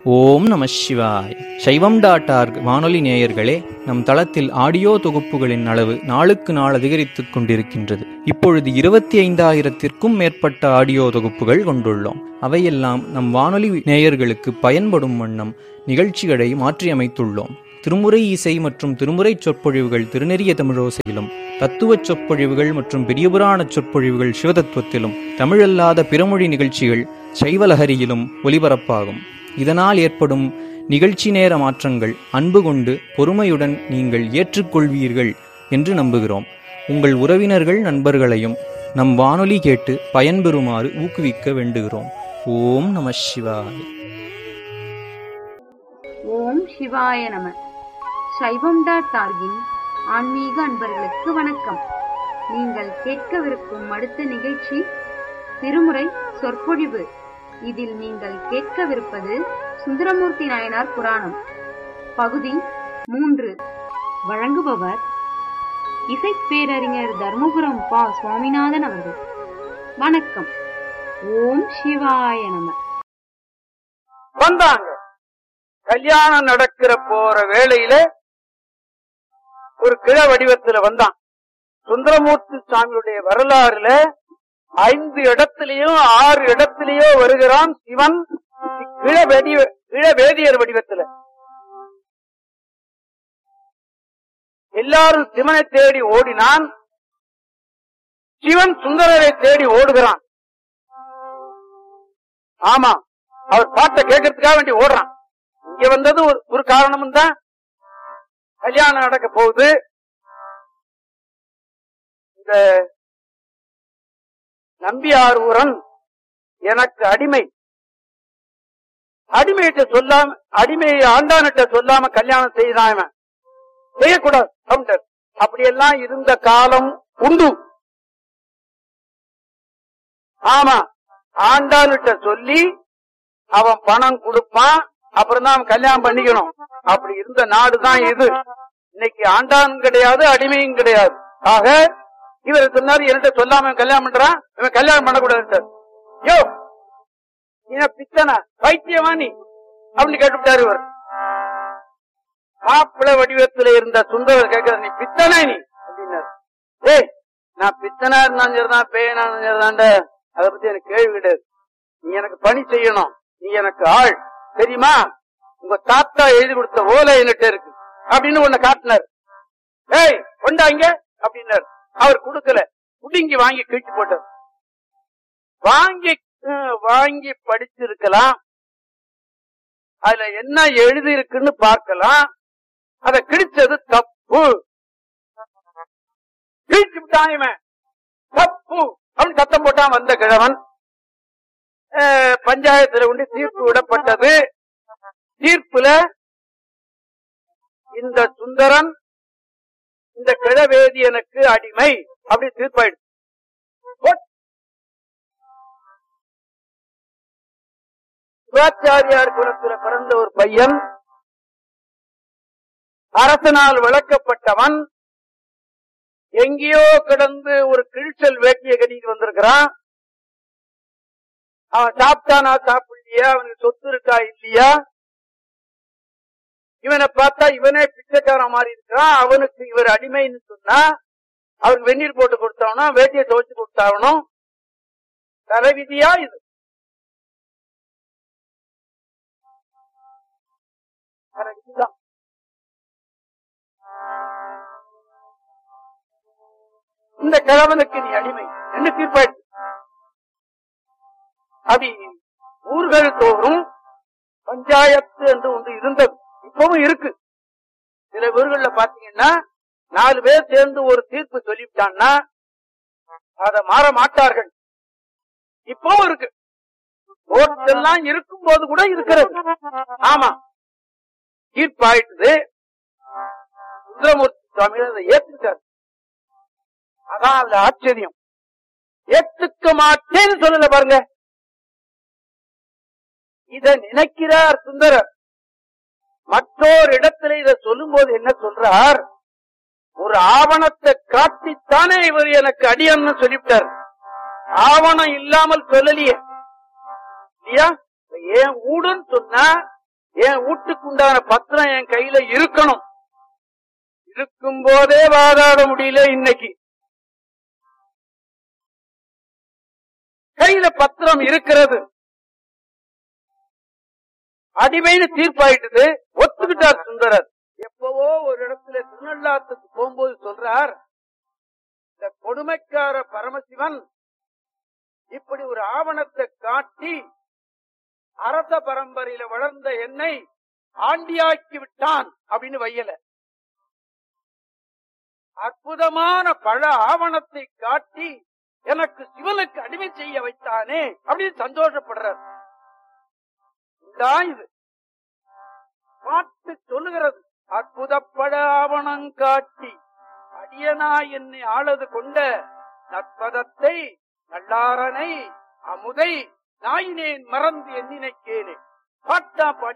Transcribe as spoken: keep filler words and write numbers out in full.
ஓம் நம சிவாய். சைவம் டாட் ஆர்க் வானொலி நேயர்களே, நம் தளத்தில் ஆடியோ தொகுப்புகளின் அளவு நாளுக்கு நாள் அதிகரித்துக் கொண்டிருக்கின்றது. இப்பொழுது இருபத்தி ஐந்தாயிரத்திற்கும் மேற்பட்ட ஆடியோ தொகுப்புகள் கொண்டுள்ளோம். அவையெல்லாம் நம் வானொலி நேயர்களுக்கு பயன்படும் வண்ணம் நிகழ்ச்சிகளை மாற்றியமைத்துள்ளோம். திருமுறை இசை மற்றும் திருமுறை சொற்பொழிவுகள் திருநெறிய தமிழோசையிலும், தத்துவச் சொற்பொழிவுகள் மற்றும் பெரியபுராண சொற்பொழிவுகள் சிவதத்துவத்திலும், தமிழல்லாத பிறமொழி நிகழ்ச்சிகள் சைவலஹரியிலும் ஒலிபரப்பாகும். இதனால் ஏற்படும் நிகழ்ச்சி நேர மாற்றங்கள் அன்பு கொண்டு பொறுமையுடன் நீங்கள் ஏற்றுக்கொள்வீர்கள் என்று நம்புகிறோம். உங்கள் உறவினர்கள் நண்பர்களையும் நம் வானொலி கேட்டு பயன்பெறுமாறு ஊக்குவிக்க வேண்டுகிறோம். ஓம் நம சிவாய். ஓம் சிவாய நம. சைவம் டாட் ஆர்கின் ஆன்மீக அன்பர்களுக்கு வணக்கம். நீங்கள் கேட்கவிருக்கும் அடுத்த நிகழ்ச்சி திருமுறை சொற்பொழிவு. இதில் நீங்கள் கேட்கவிருப்பது சுந்தரமூர்த்தி நாயனார் புராணம் பகுதி மூன்று. வழங்குபவர் இசைப்பேரறிஞர் தர்மபுரம் பா சுவாமிநாதன் அவர்கள். வணக்கம். ஓம் சிவாய நம. வந்தாங்க. கல்யாணம் நடக்கிற போற வேளையில ஒரு கிழ வடிவத்துல வந்தான். சுந்தரமூர்த்தி சுவாமியுடைய வரலாறுல ஐந்து இடத்திலேயோ ஆறு இடத்திலேயோ வருகிறான் சிவன் கிழவேதி கிழவேதியர் வடிவத்துல. எல்லாரும் சிவனை தேடி ஓடினான், சிவன் சுந்தரரை தேடி ஓடுகிறான். ஆமா, அவர் பாட்டை கேட்கறதுக்காக வேண்டி ஓடுறான். இங்க வந்தது ஒரு காரணமும் தான். கல்யாணம் நடக்க போகுது. இந்த நம்பியாரூரன் எனக்கு அடிமை, அடிமையிட்ட சொல்லாம அடிமையை ஆண்டானிட்ட சொல்லாம கல்யாணம் செய்தான், செய்யக்கூடாது. அப்படியெல்லாம் இருந்த காலம் உண்டு. ஆமா, ஆண்டானிட்ட சொல்லி அவன் பணம் கொடுப்பான், அப்புறம் தான் அவன் கல்யாணம் பண்ணிக்கணும். அப்படி இருந்த நாடுதான் இது. இன்னைக்கு ஆண்டான் கிடையாது, அடிமையும் கிடையாது. ஆக இவர் சொன்னாரு, என்கிட்ட சொல்லாம கல்யாணம் பண்றான், இவன் கல்யாணம் பண்ணக்கூடாது. யோ நீ பித்தனா பைத்தியமா நீ அப்படின்னு கேட்டுவிட்டாரு இவர். மாப்பிள வடிவத்தில் இருந்த சுந்தரர் கேட்கிற, நீ பித்தனா நீ அப்படின்னாரு. ஏய், நான் பித்தனா இருந்தாலும் சரிதான், பேயனா இருந்தாலும் சரிதாண்ட, அதை பத்தி எனக்கு கேள்வி கிடையாது. நீ எனக்கு பணி செய்யணும், நீ எனக்கு ஆள் தெரியுமா? உங்க தாத்தா எழுதி கொடுத்த ஓலை என்கிட்ட இருக்கு அப்படின்னு ஒண்ணு காட்டினார். ஏய் கொண்டாங்க அப்படின்னாரு. அவர் கொடுக்கல, குடுங்கி வாங்கி கிழிச்சு போட்டார். வாங்கி வாங்கி படிச்சிருக்கலாம், அதுல என்ன எழுதி இருக்குன்னு பார்க்கலாம். அத கிழிச்சது தப்பு, கிழிச்சு விட்டான் தப்பு அப்படின்னு சத்தம் போட்டான் வந்த கிழவன். பஞ்சாயத்துல கொண்டு தீர்ப்பு விடப்பட்டது. தீர்ப்புல இந்த சுந்தரன் இந்த கிழவேதியனுக்கு அடிமை அப்படி தீர்ப்பாயிடுச்சு. சிவாச்சாரியார் குலத்துல பிறந்த ஒரு பையன், அரசனால் வளர்க்கப்பட்டவன், எங்கேயோ கிடந்து ஒரு கிழிச்சல் வேட்டியை கட்டிட்டு வந்திருக்கிறான். அவன் சாப்பிட்டானா சாப்பிடலையா, அவனுக்கு சொத்து இருக்கா இல்லையா, இவனை பார்த்தா இவனே பிச்சைக்காரன் மாதிரி இருக்கிறான். அவனுக்கு இவர் அடிமைன்னு சொன்னா அவனுக்கு வெந்நீர் போட்டு கொடுத்தாகணும், வேட்டியை துவைச்சு கொடுத்தாகணும். தலைவிதியா இது? இந்த கிழவனுக்கு நீ அடிமை என்று தீர்ப்பாயிடுச்சு. அது ஊர்கள் தோறும் பஞ்சாயத்து என்று ஒன்று இருந்தது, இப்பவும் இருக்கு. சில ஊர்கள்ல பாத்தீங்கன்னா நாலு பேர் சேர்ந்து ஒரு தீர்ப்பு சொல்லிவிட்டான்னா அதை மாற மாட்டார்கள். இப்பவும் இருக்கு, கோர்ட்டெல்லாம் இருக்கும் போது கூட இருக்கிறது. ஆமா, தீர்ப்பாயிட்டது. சுந்தரமூர்த்தி சுவாமி அதை ஏத்துக்கிட்டார். அதான் அதுல ஆச்சரியம். ஏத்துக்க மாட்டேன்னு சொல்லல பாருங்க, இத நினைக்கிறார் சுந்தரர். மற்றொரு இடத்துல இத சொல்லும் போது என்ன சொல்றார், ஒரு ஆவணத்தை காட்டித்தானே இவர் எனக்கு அடியன்னு சொல்லிவிட்டார். ஆவணம் இல்லாமல் சொல்லலையே இல்லையா? ஏன் ஊடுன்னு சொன்னா என் வீட்டுக்குண்டான பத்திரம் என் கையில இருக்கணும். இருக்கும் போதே வாதாட முடியல. இன்னைக்கு கையில பத்திரம் இருக்கிறது, அடிமைன்னு தீர்ப்பாயிட்டது, ஒத்துக்கிட்டார் சுந்தரர். எப்பவோ ஒரு இடத்துல திருநள்ளாத்துக்கு போகும்போது சொல்றார், இந்த கொடுமைக்கார பரமசிவன் இப்படி ஒரு ஆவணத்தை காட்டி அரச பரம்பரையில வளர்ந்த என்னை ஆண்டியாக்கி விட்டான் அப்படின்னு வையல. அற்புதமான பல ஆவணத்தை காட்டி எனக்கு சிவனுக்கு அடிமை செய்ய வைத்தானே அப்படின்னு சந்தோஷப்படுறார். இது பாட்டு சொல்லுகிறது. அற்புதப்பட ஆவணம் காட்டி அடியனா என்னை ஆளது கொண்ட நற்பதத்தை நல்லாரனை அமுதை நாயினேன் மறந்து எண்ணினைக்கேனே. பாட்டா பாடி